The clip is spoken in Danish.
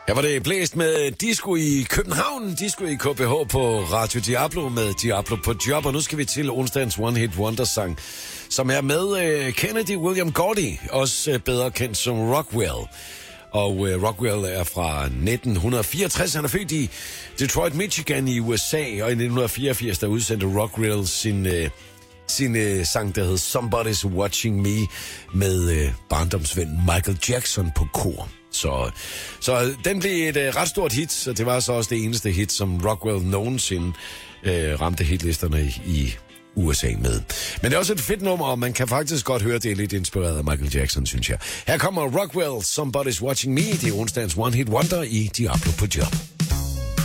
Her var det blæst med disco i København, disco i KBH på Radio Diablo med Diablo på job. Og nu skal vi til onsdagens One Hit Wonder sang, som er med Kennedy William Gordy, også bedre kendt som Rockwell. Og Rockwell er fra 1964. Han er født i Detroit, Michigan i USA, og i 1984 der udsendte Rockwell sin sang, der hed Somebody's Watching Me, med barndomsven Michael Jackson på kor. Så den blev et ret stort hit, og det var så også det eneste hit, som Rockwell nogensinde ramte hitlisterne i USA med. Men det er også et fedt nummer, og man kan faktisk godt høre, det er lidt inspireret af Michael Jackson, synes jeg. Her kommer Rockwell, Somebody's Watching Me. Det er onsdagens One Hit Wonder i Diablo på job.